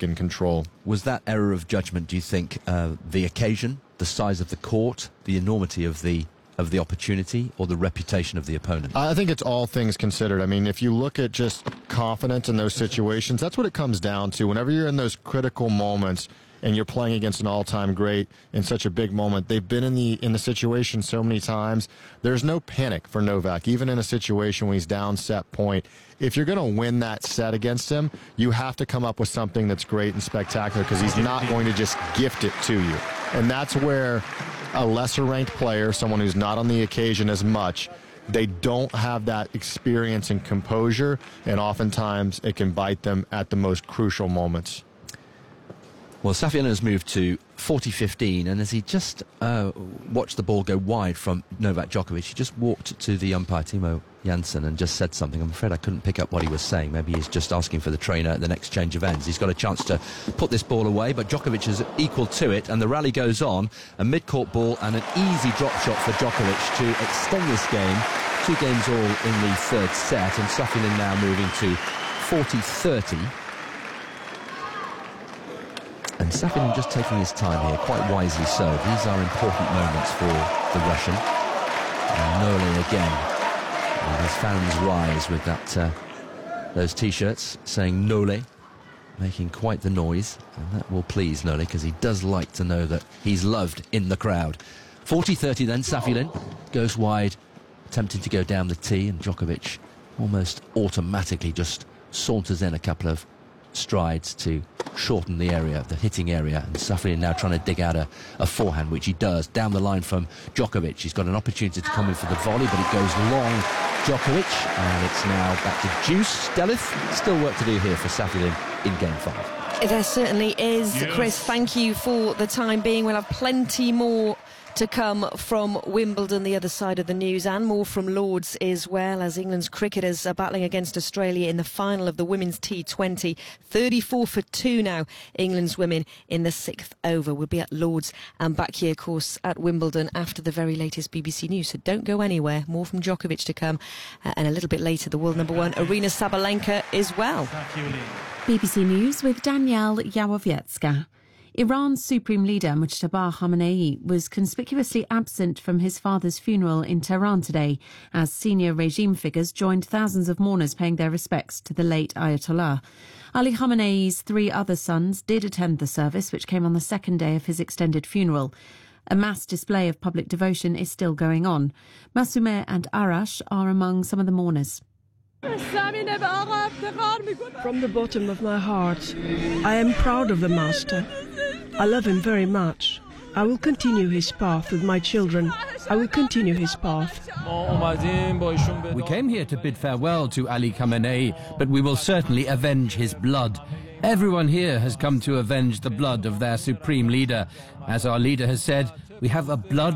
take and control. Was that error of judgment, do you think, the occasion, the size of the court, the enormity of the opportunity, or the reputation of the opponent? I think it's all things considered. I mean, if you look at just confidence in those situations, that's what it comes down to. Whenever you're in those critical moments and you're playing against an all-time great in such a big moment, they've been in the situation so many times. There's no panic for Novak, even in a situation when he's down set point. If you're going to win that set against him, you have to come up with something that's great and spectacular, because he's not going to just gift it to you. And that's where a lesser-ranked player, someone who's not on the occasion as much, they don't have that experience and composure, and oftentimes it can bite them at the most crucial moments. Well, Safin has moved to 40-15, and as he just watched the ball go wide from Novak Djokovic, he just walked to the umpire, Timo Janssen, and just said something. I'm afraid I couldn't pick up what he was saying. Maybe he's just asking for the trainer at the next change of ends. He's got a chance to put this ball away, but Djokovic is equal to it, and the rally goes on. A mid-court ball and an easy drop shot for Djokovic to extend this game. 2 games all in the third set, and Safin now moving to 40-30. And Safin just taking his time here, quite wisely so. These are important moments for the Russian. And Nole again. And his fans rise with that those T-shirts saying Nole, making quite the noise. And that will please Nole, because he does like to know that he's loved in the crowd. 40-30 then, Safin goes wide, attempting to go down the tee, and Djokovic almost automatically just saunters in a couple of strides to shorten the area, the hitting area, and Safin now trying to dig out a forehand, which he does down the line from Djokovic. He's got an opportunity to come in for the volley, but it goes long, Djokovic, and it's now back to Deuce. Delith, still work to do here for Safin in game 5. There certainly is. Yes. Chris, thank you for the time being. We'll have plenty more to come from Wimbledon, the other side of the news, and more from Lords as well, as England's cricketers are battling against Australia in the final of the women's T20. 34 for 2 now, England's women in the 6th over. We'll be at Lords and back here, of course, at Wimbledon after the very latest BBC News. So don't go anywhere. More from Djokovic to come, and a little bit later, the world number 1, Aryna Sabalenka, as well. BBC News with Danielle Yawowiecka. Iran's Supreme Leader Mujtaba Khamenei was conspicuously absent from his father's funeral in Tehran today, as senior regime figures joined thousands of mourners paying their respects to the late Ayatollah. Ali Khamenei's 3 other sons did attend the service, which came on the second day of his extended funeral. A mass display of public devotion is still going on. Masumeh and Arash are among some of the mourners. From the bottom of my heart, I am proud of the Master. I love him very much. I will continue his path with my children. I will continue his path. We came here to bid farewell to Ali Khamenei, but we will certainly avenge his blood. Everyone here has come to avenge the blood of their supreme leader. As our leader has said, we have a blood